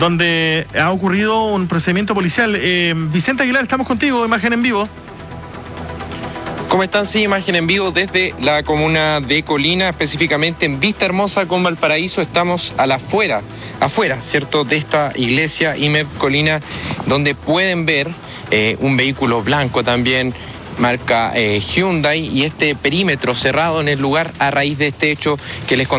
donde ha ocurrido un procedimiento policial. Vicente Aguilar, estamos contigo, imagen en vivo. ¿Cómo están? Sí, imagen en vivo desde la comuna de Colina, específicamente en Vista Hermosa con Valparaíso. Estamos a la afuera, ¿cierto?, de esta iglesia IMEP Colina, donde pueden ver un vehículo blanco también, marca Hyundai, y este perímetro cerrado en el lugar a raíz de este hecho que les contamos.